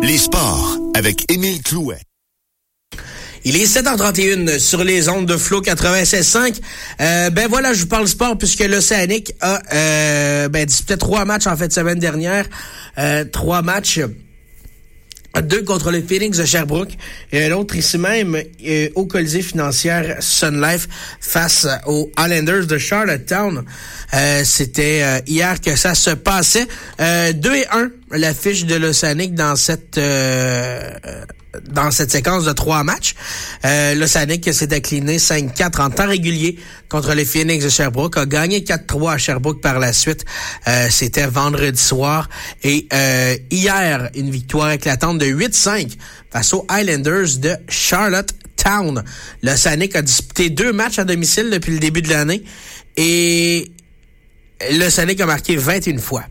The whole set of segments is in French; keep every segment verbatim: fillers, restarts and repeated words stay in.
Les sports avec Émile Clouet. Il est sept heures trente et une sur les ondes de Flow quatre-vingt-seize cinq. Euh, ben voilà, je vous parle sport puisque l'Océanic a euh, ben, disputé trois matchs en fin de semaine dernière. Euh, trois matchs. Deux contre le Phoenix de Sherbrooke et l'autre ici même euh, au Colisée financière Sun Life face aux Islanders de Charlottetown. Euh, c'était euh, hier que ça se passait. Euh, deux et un l'affiche de l'Océanic dans cette euh, dans cette séquence de trois matchs. Euh, L'Océanic s'est décliné cinq quatre en temps régulier contre les Phoenix de Sherbrooke, a gagné quatre trois à Sherbrooke par la suite. Euh, c'était vendredi soir. Et euh, hier, une victoire éclatante de huit cinq face aux Islanders de Charlottetown. L'Océanic a disputé deux matchs à domicile depuis le début de l'année et l'Océanic a marqué vingt et une fois.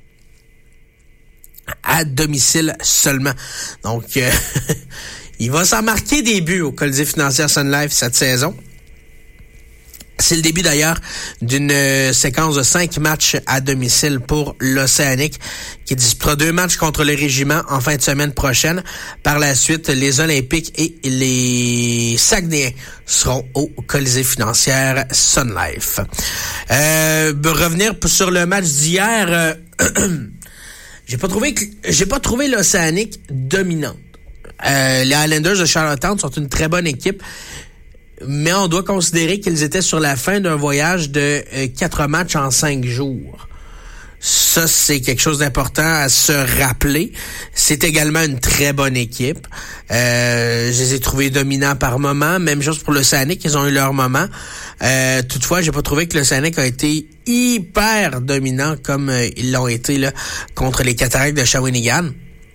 À domicile seulement. Donc, euh, il va s'en marquer des buts au Colisée financière Sun Life cette saison. C'est le début d'ailleurs d'une euh, séquence de cinq matchs à domicile pour l'Océanic qui disputera deux matchs contre le Régiment en fin de semaine prochaine. Par la suite, les Olympiques et les Saguenayens seront au Colisée financière Sun Life. Euh, revenir sur le match d'hier... Euh, J'ai pas trouvé que, j'ai pas trouvé l'Océanic dominante. Euh, les Highlanders de Charlottetown sont une très bonne équipe, mais on doit considérer qu'ils étaient sur la fin d'un voyage de euh, quatre matchs en cinq jours. Ça, c'est quelque chose d'important à se rappeler. C'est également une très bonne équipe. Euh, je les ai trouvés dominants par moment. Même chose pour l'Océanic, ils ont eu leur moment. Euh, toutefois, j'ai pas trouvé que l'Océanic a été hyper dominant comme euh, ils l'ont été là contre les Cataractes de Shawinigan.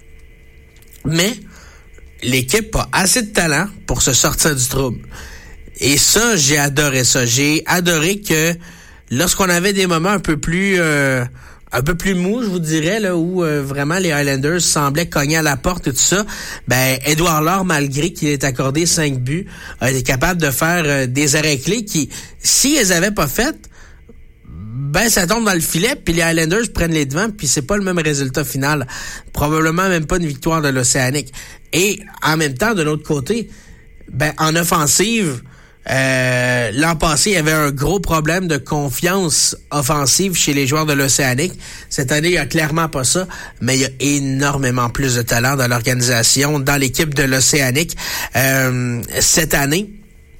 Mais l'équipe a assez de talent pour se sortir du trouble. Et ça, j'ai adoré ça. J'ai adoré que lorsqu'on avait des moments un peu plus... Euh, un peu plus mou, je vous dirais, là, où euh, vraiment les Highlanders semblaient cogner à la porte et tout ça, ben Édouard Laure, malgré qu'il ait accordé cinq buts, a été capable de faire euh, des arrêts clés qui, si elles avaient pas fait, ben ça tombe dans le filet, puis les Highlanders prennent les devants, puis c'est pas le même résultat final. Probablement même pas une victoire de l'Océanic. Et en même temps, de l'autre côté, ben en offensive, Euh, l'an passé, il y avait un gros problème de confiance offensive chez les joueurs de l'Océanic. Cette année, il n'y a clairement pas ça, mais il y a énormément plus de talent dans l'organisation, dans l'équipe de l'Océanic euh, cette année.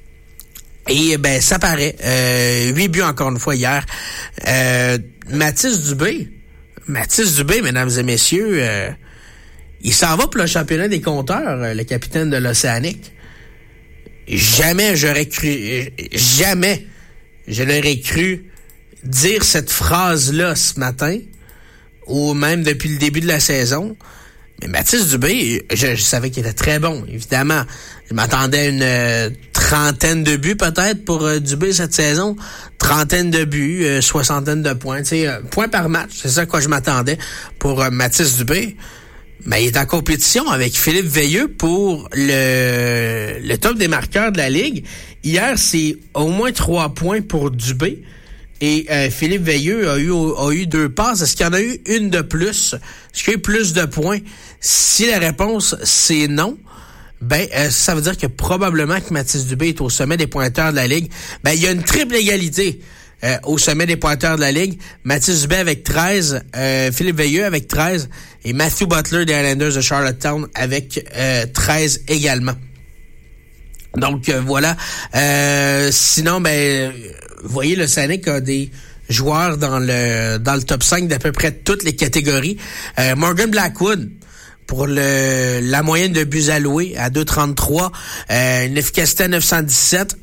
Et ben ça paraît. Euh, huit buts encore une fois hier. Euh, Mathis Dubé, Mathis Dubé, mesdames et messieurs, euh, il s'en va pour le championnat des compteurs, le capitaine de l'Océanic. Jamais j'aurais cru, jamais je l'aurais cru dire cette phrase-là ce matin, ou même depuis le début de la saison. Mais Mathis Dubé, je, je savais qu'il était très bon, évidemment. Je m'attendais à une euh, trentaine de buts peut-être pour euh, Dubé cette saison. Trentaine de buts, euh, soixantaine de points, tu sais, euh, points par match. C'est ça à quoi je m'attendais pour euh, Mathis Dubé. Mais il est en compétition avec Philippe Veilleux pour le, le top des marqueurs de la Ligue. Hier, c'est au moins trois points pour Dubé. Et euh, Philippe Veilleux a eu a eu deux passes. Est-ce qu'il y en a eu une de plus? Est-ce qu'il y a eu plus de points? Si la réponse, c'est non, ben euh, ça veut dire que probablement que Mathis Dubé est au sommet des pointeurs de la Ligue. Ben il y a une triple égalité. Euh, au sommet des pointeurs de la Ligue. Mathis Dubé avec treize, euh, Philippe Veilleux avec treize et Matthew Butler des Highlanders de Charlottetown avec euh, treize également. Donc euh, voilà. Euh, sinon, ben vous voyez, le L'Océanic a des joueurs dans le dans le top cinq d'à peu près toutes les catégories. Euh, Morgan Blackwood pour le la moyenne de buts alloués à deux virgule trente-trois, euh, une efficacité à neuf cent dix-sept.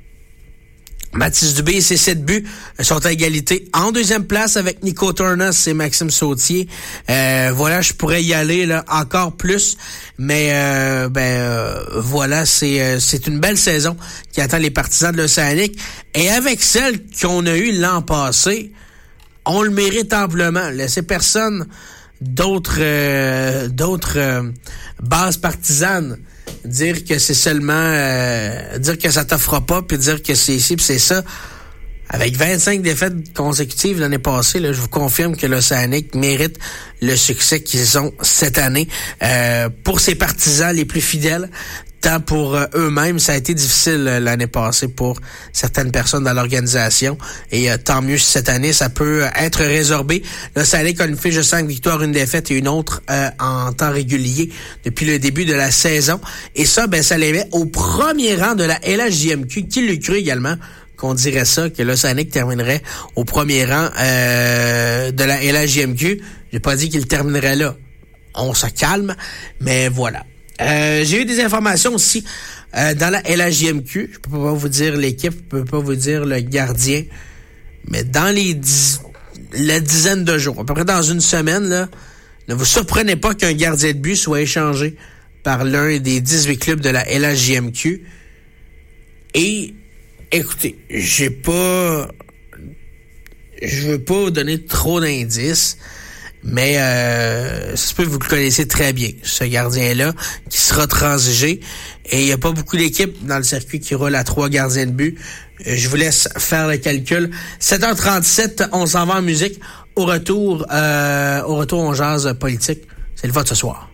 Mathis Dubé et ses sept buts sont à égalité en deuxième place avec Nico Tornas et Maxime Sautier. Euh, voilà, je pourrais y aller là encore plus, mais euh, ben euh, voilà, c'est euh, c'est une belle saison qui attend les partisans de l'Océanic. Et avec celle qu'on a eue l'an passé, on le mérite amplement. Laissez personne d'autres euh, d'autres euh, bases partisanes dire que c'est seulement euh, dire que ça t'offre pas puis dire que c'est ici puis c'est ça. avec vingt-cinq défaites consécutives l'année passée, là, je vous confirme que l'Océanic mérite le succès qu'ils ont cette année. Euh, pour ses partisans les plus fidèles, tant pour euh, eux-mêmes, ça a été difficile euh, l'année passée pour certaines personnes dans l'organisation. Et euh, tant mieux si cette année, ça peut euh, être résorbé. L'Océanic a une fiche de cinq victoires, une défaite et une autre euh, en temps régulier depuis le début de la saison. Et ça, ben, ça les met au premier rang de la L H J M Q. Qui l'eût cru également qu'on dirait ça, que l'Océanic terminerait au premier rang euh, de la L H J M Q. J'ai pas dit qu'il terminerait là. On se calme, mais voilà. Euh, j'ai eu des informations aussi euh, dans la L H J M Q. Je peux pas vous dire l'équipe, je peux pas vous dire le gardien, mais dans les dix, la dizaine de jours, à peu près dans une semaine, là, ne vous surprenez pas qu'un gardien de but soit échangé par l'un des dix-huit clubs de la L H J M Q. Et écoutez, j'ai pas, je veux pas vous donner trop d'indices. Mais euh, ça se peut que vous le connaissez très bien, ce gardien-là, qui sera transigé. Et il n'y a pas beaucoup d'équipes dans le circuit qui roulent à trois gardiens de but. Je vous laisse faire le calcul. sept heures trente-sept, on s'en va en musique. Au retour, euh, au retour, on jase politique. C'est le vote ce soir.